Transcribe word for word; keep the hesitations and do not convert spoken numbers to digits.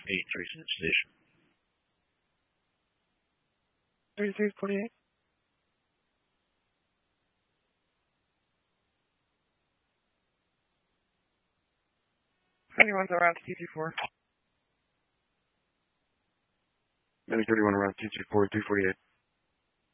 eight, tracing its station. thirty-three forty-eight. thirty-one's around T T four. thirty-one around T T four, three forty-eight.